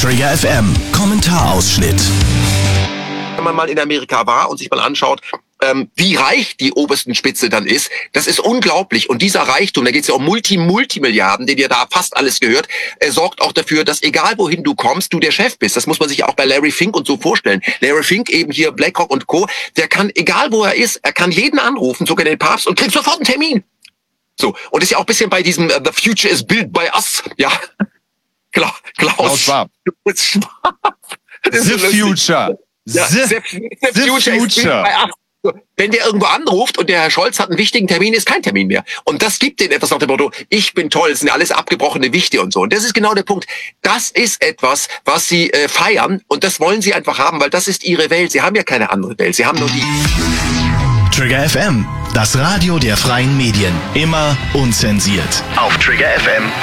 Trigger FM Kommentarausschnitt. Wenn man mal in Amerika war und sich mal anschaut, wie reich die obersten Spitze dann ist, das ist unglaublich. Und dieser Reichtum, da geht es ja um Multimilliarden, denen ja da fast alles gehört, sorgt auch dafür, dass egal wohin du kommst, du der Chef bist. Das muss man sich auch bei Larry Fink und so vorstellen. Larry Fink, eben hier BlackRock und Co., der kann, egal wo er ist, er kann jeden anrufen, sogar den Papst, und kriegt sofort einen Termin. So, und das ist ja auch ein bisschen bei diesem The Future is built by us. Ja, Klaus Schwab. The Future. Ja, the future is built by us. Wenn der irgendwo anruft und der Herr Scholz hat einen wichtigen Termin, ist kein Termin mehr. Und das gibt denen etwas nach dem Motto, ich bin toll, es sind alles abgebrochene Wichte und so. Und das ist genau der Punkt. Das ist etwas, was sie feiern, und das wollen sie einfach haben, weil das ist ihre Welt. Sie haben ja keine andere Welt, sie haben nur die. Trigger FM, das Radio der freien Medien. Immer unzensiert. Auf Trigger FM.